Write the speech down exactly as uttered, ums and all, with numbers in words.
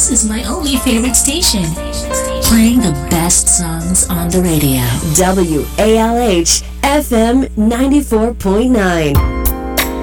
This is my only favorite station, playing the best songs on the radio. W A L H F M ninety-four point nine.